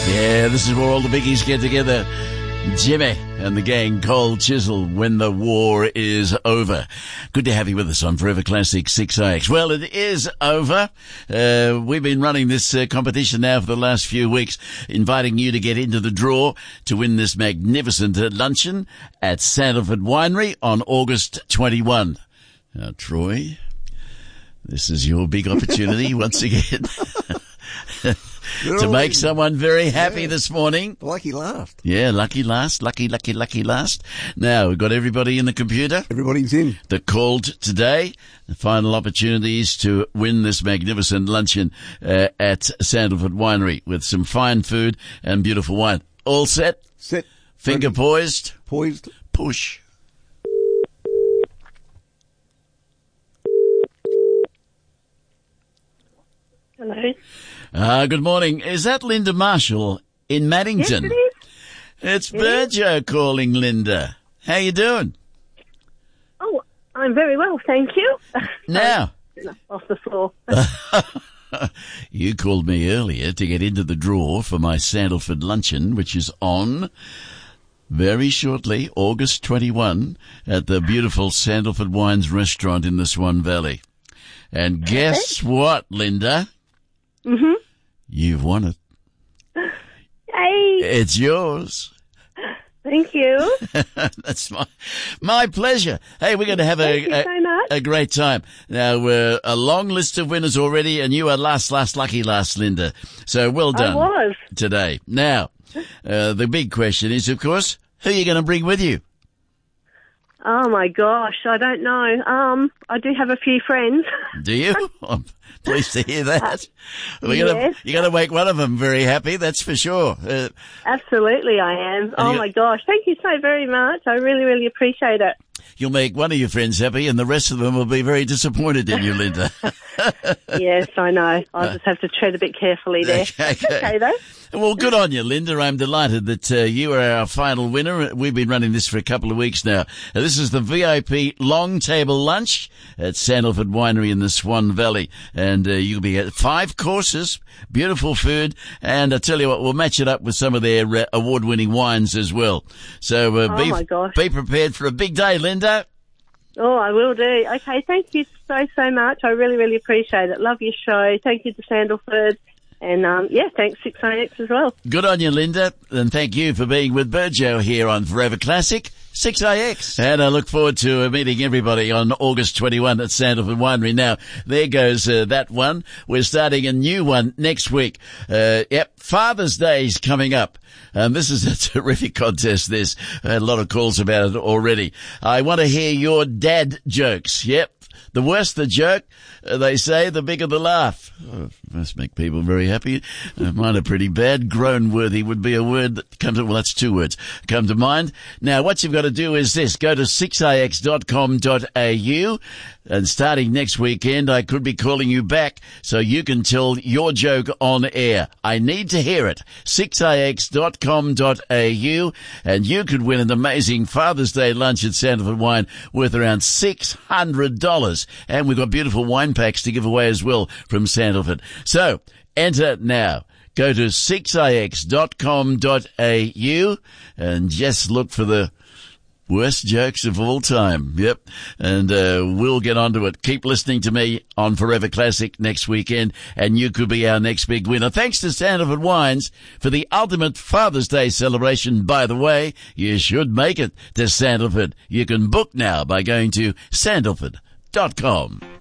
Yeah, this is where all the biggies get together. Jimmy and the gang, Cold Chisel, When the War is Over. Good to have you with us on Forever Classic 6IX. Well, it is over. We've been running this competition now for the last few weeks, inviting you to get into the draw to win this magnificent luncheon at Sandalford Winery on August 21. Now, Troy, this is your big opportunity once again. To make someone very happy this morning. Lucky last. Yeah, lucky last. Lucky last. Now, we've got everybody in the computer. Everybody's in. That called today. The final opportunities to win this magnificent luncheon at Sandalford Winery with some fine food and beautiful wine. All set? Set. Finger ready. poised? Poised. Push. Hello. Good morning. Is that Linda Marshall in Maddington? Yes, it is. It's Burjo calling, Linda. How you doing? Oh, I'm very well, thank you. Now. Off the floor. You called me earlier to get into the draw for my Sandalford luncheon, which is on very shortly, August 21, at the beautiful Sandalford Wines restaurant in the Swan Valley. And guess what, Linda? Mm-hmm. You've won it. Hey, It's yours. thank you. That's my pleasure. Hey, we're going to have Thank you so much. a great time. Now, a long list of winners already, and you are lucky last, Linda. So well done. I was. Today. Now, the big question is, of course, who are you going to bring with you? Oh my gosh, I don't know. I do have a few friends. Do you? I'm pleased to hear that. Yes. You're going to make one of them very happy, that's for sure. Absolutely, I am. Oh my gosh, thank you so very much. I really, really appreciate it. You'll make one of your friends happy, and the rest of them will be very disappointed in you, Linda. Yes, I know. I'll just have to tread a bit carefully there. Okay, though. Well, good on you, Linda. I'm delighted that you are our final winner. We've been running this for a couple of weeks now. This is the VIP long table lunch at Sandalford Winery in the Swan Valley. And you'll be at 5 courses, beautiful food, and I tell you what, we'll match it up with some of their award-winning wines as well. So my gosh. be prepared for a big day, Linda. Oh, I will do. Okay, thank you so much. I really, really appreciate it. Love your show. Thank you to Sandalford. And, thanks 6IX as well. Good on you, Linda. And thank you for being with Burjo here on Forever Classic 6IX. And I look forward to meeting everybody on August 21 at Sandalford Winery. Now, there goes that one. We're starting a new one next week. Father's Day's coming up. This is a terrific contest, this. I had a lot of calls about it already. I want to hear your dad jokes. Yep. The worse the joke, they say, the bigger the laugh. Oh, must make people very happy. Mine are pretty bad. Groan-worthy would be a word that comes to, well, that's 2 words, come to mind. Now, what you've got to do is this. Go to 6ix.com.au, and starting next weekend, I could be calling you back so you can tell your joke on air. I need to hear it. 6ix.com.au, and you could win an amazing Father's Day lunch at Sandalford Wine worth around $600. And we've got beautiful wine packs to give away as well from Sandalford. So, enter now. Go to 6ix.com.au and just look for the worst jokes of all time. Yep. And we'll get onto it. Keep listening to me on Forever Classic next weekend, and you could be our next big winner. Thanks to Sandalford Wines for the ultimate Father's Day celebration. By the way, you should make it to Sandalford. You can book now by going to sandalford.com.